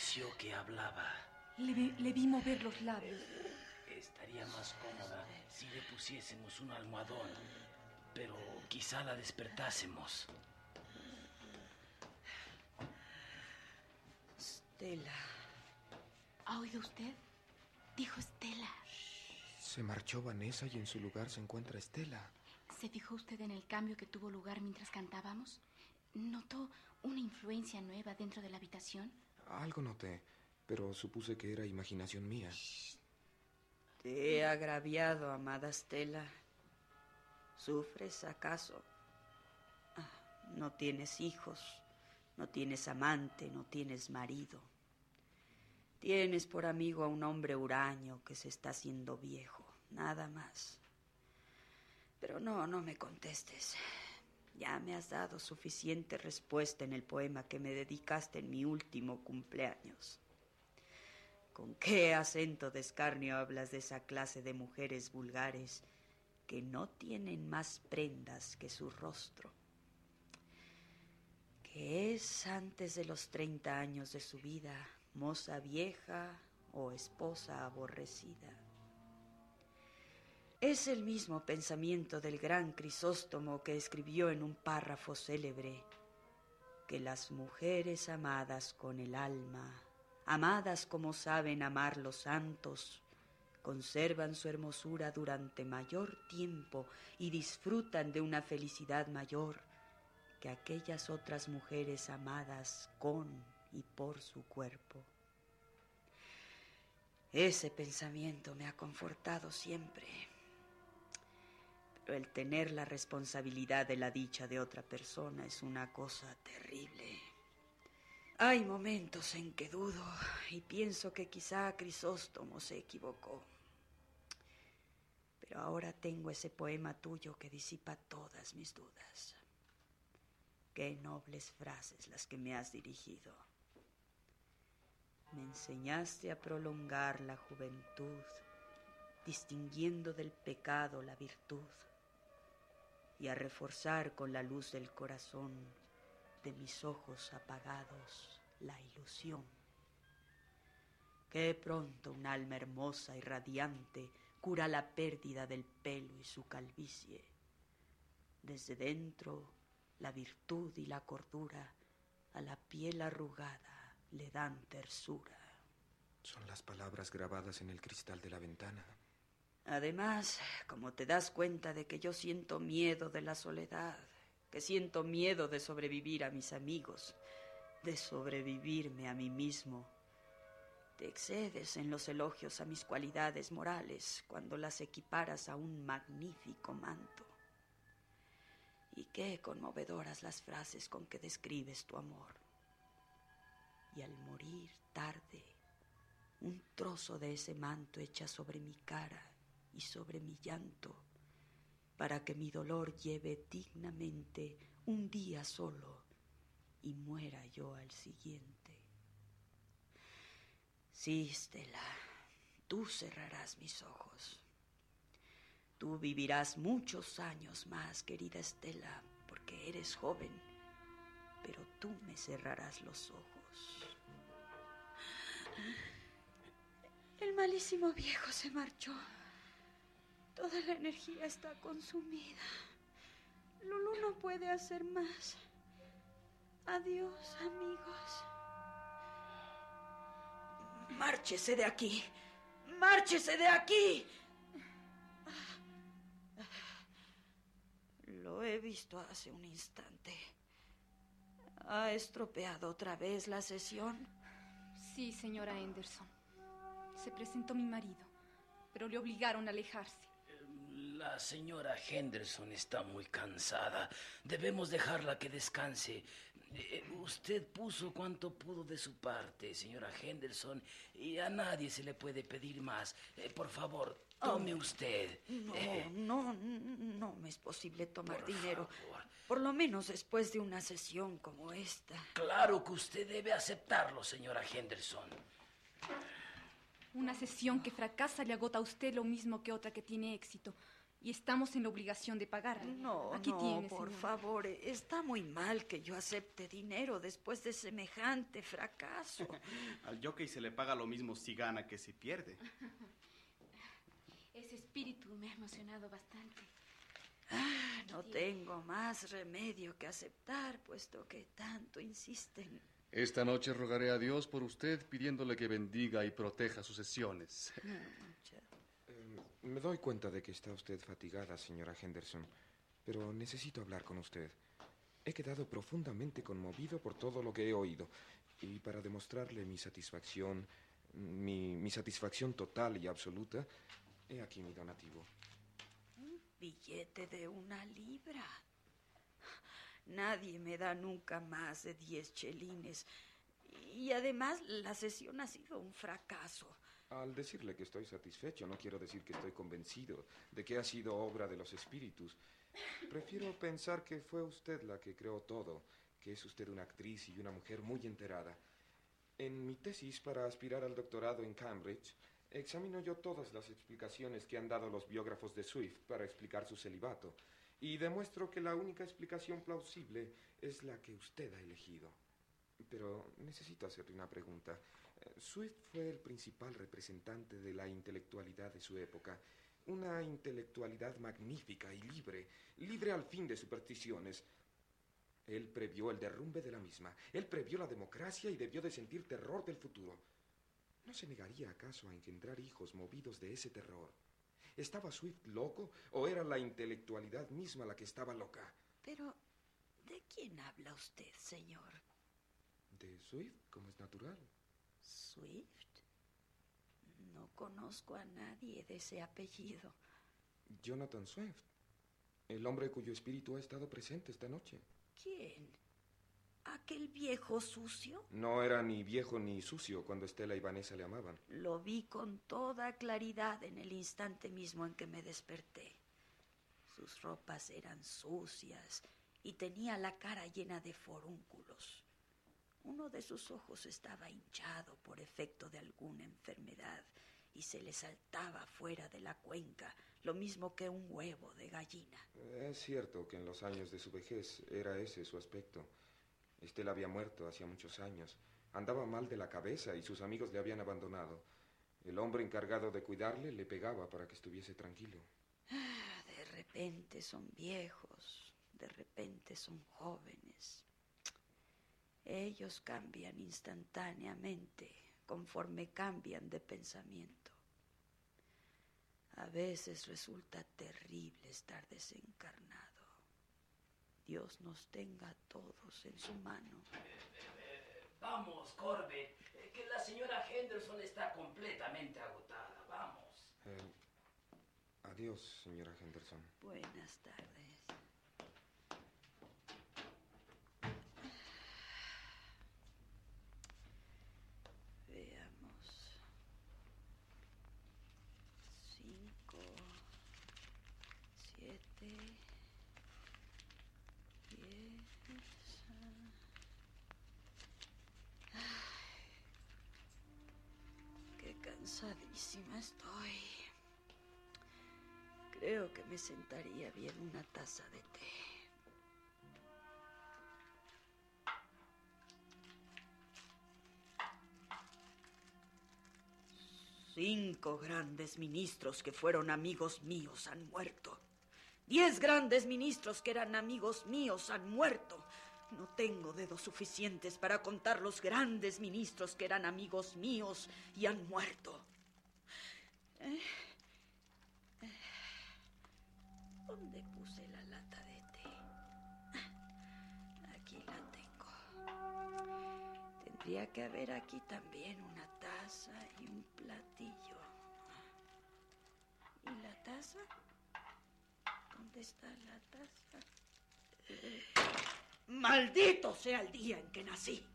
pareció que hablaba. Le vi mover los labios. Estaría más cómoda si le pusiésemos un almohadón, pero quizá la despertásemos. Stella. ¿Ha oído usted? Dijo Stella. Se marchó Vanessa y en su lugar se encuentra Stella. ¿Se fijó usted en el cambio que tuvo lugar mientras cantábamos? ¿Notó una influencia nueva dentro de la habitación? Algo noté, pero supuse que era imaginación mía. Te he agraviado, amada Stella. ¿Sufres acaso? No tienes hijos, no tienes amante, no tienes marido. Tienes por amigo a un hombre huraño que se está haciendo viejo, nada más. Pero no me contestes. Ya me has dado suficiente respuesta en el poema que me dedicaste en mi último cumpleaños. ¿Con qué acento de escarnio hablas de esa clase de mujeres vulgares que no tienen más prendas que su rostro? Que es antes de los 30 años de su vida, moza vieja o esposa aborrecida. Es el mismo pensamiento del gran Crisóstomo que escribió en un párrafo célebre que las mujeres amadas con el alma, amadas como saben amar los santos, conservan su hermosura durante mayor tiempo y disfrutan de una felicidad mayor que aquellas otras mujeres amadas con y por su cuerpo. Ese pensamiento me ha confortado siempre. Pero el tener la responsabilidad de la dicha de otra persona es una cosa terrible. Hay momentos en que dudo y pienso que quizá Crisóstomo se equivocó. Pero ahora tengo ese poema tuyo que disipa todas mis dudas. Qué nobles frases las que me has dirigido. Me enseñaste a prolongar la juventud, distinguiendo del pecado la virtud, y a reforzar con la luz del corazón de mis ojos apagados la ilusión. Qué pronto un alma hermosa y radiante cura la pérdida del pelo y su calvicie. Desde dentro, la virtud y la cordura a la piel arrugada le dan tersura. Son las palabras grabadas en el cristal de la ventana. Además, como te das cuenta de que yo siento miedo de la soledad, que siento miedo de sobrevivir a mis amigos, de sobrevivirme a mí mismo, te excedes en los elogios a mis cualidades morales cuando las equiparas a un magnífico manto. Y qué conmovedoras las frases con que describes tu amor. Y al morir tarde, un trozo de ese manto echa sobre mi cara y sobre mi llanto, para que mi dolor lleve dignamente un día solo y muera yo al siguiente. Sí, Stella, tú cerrarás mis ojos. Tú vivirás muchos años más, querida Stella, porque eres joven, pero tú me cerrarás los ojos. El malísimo viejo se marchó. Toda la energía está consumida. Lulú no puede hacer más. Adiós, amigos. ¡Márchese de aquí! ¡Márchese de aquí! Lo he visto hace un instante. ¿Ha estropeado otra vez la sesión? Sí, señora Henderson. Se presentó mi marido, pero le obligaron a alejarse. La señora Henderson está muy cansada. Debemos dejarla que descanse. Usted puso cuanto pudo de su parte, señora Henderson, y a nadie se le puede pedir más. Por favor, tome usted. No me es posible tomar dinero. Favor. Por lo menos después de una sesión como esta. Claro que usted debe aceptarlo, señora Henderson. Una sesión que fracasa le agota a usted lo mismo que otra que tiene éxito. y estamos en la obligación de pagarle. No, Aquí no, tiene, por señora. favor, está muy mal que yo acepte dinero después de semejante fracaso. Al jockey se le paga lo mismo si gana que si pierde. Ese espíritu me ha emocionado bastante. No tengo más remedio que aceptar, puesto que tanto insisten. Esta noche rogaré a Dios por usted, pidiéndole que bendiga y proteja sus sesiones. Me doy cuenta de que está usted fatigada, señora Henderson, pero necesito hablar con usted. He quedado profundamente conmovido por todo lo que he oído, y para demostrarle mi satisfacción, mi satisfacción total y absoluta, he aquí mi donativo. Un billete de 1 libra. Nadie me da nunca más de 10 chelines. Y además la sesión ha sido un fracaso. Al decirle que estoy satisfecho, no quiero decir que estoy convencido de que ha sido obra de los espíritus. Prefiero pensar que fue usted la que creó todo, que es usted una actriz y una mujer muy enterada. En mi tesis para aspirar al doctorado en Cambridge, examino yo todas las explicaciones que han dado los biógrafos de Swift para explicar su celibato, y demuestro que la única explicación plausible es la que usted ha elegido. Pero necesito hacerle una pregunta. Swift fue el principal representante de la intelectualidad de su época. Una intelectualidad magnífica y libre al fin de supersticiones. Él previó el derrumbe de la misma. Él previó la democracia y debió de sentir terror del futuro. ¿No se negaría acaso a engendrar hijos movidos de ese terror? ¿Estaba Swift loco o era la intelectualidad misma la que estaba loca? Pero, ¿de quién habla usted, señor? De Swift, como es natural. ¿Swift? No conozco a nadie de ese apellido. Jonathan Swift, el hombre cuyo espíritu ha estado presente esta noche. ¿Quién? ¿Aquel viejo sucio? No era ni viejo ni sucio cuando Estela y Vanessa le amaban. Lo vi con toda claridad en el instante mismo en que me desperté. Sus ropas eran sucias y tenía la cara llena de forúnculos. Uno de sus ojos estaba hinchado por efecto de alguna enfermedad y se le saltaba fuera de la cuenca, lo mismo que un huevo de gallina. Es cierto que en los años de su vejez era ese su aspecto. Estela había muerto hacía muchos años. Andaba mal de la cabeza y sus amigos le habían abandonado. El hombre encargado de cuidarle le pegaba para que estuviese tranquilo. De repente son viejos, de repente son jóvenes. Ellos cambian instantáneamente conforme cambian de pensamiento. A veces resulta terrible estar desencarnado. Dios nos tenga a todos en su mano. Vamos, Corbett, que la señora Henderson está completamente agotada. Vamos. Adiós, señora Henderson. Buenas tardes. Veamos. 5, 7, 10. Qué cansadísima estoy. Creo que me sentaría bien una taza de té. Cinco grandes ministros que fueron amigos míos han muerto. 10 grandes ministros que eran amigos míos han muerto. No tengo dedos suficientes para contar los grandes ministros que eran amigos míos y han muerto. ¿Dónde puse la lata de té? Aquí la tengo. Tendría que haber aquí también una taza y un platillo. ¿Y la taza? ¿Dónde está la taza? ¡Maldito sea el día en que nací!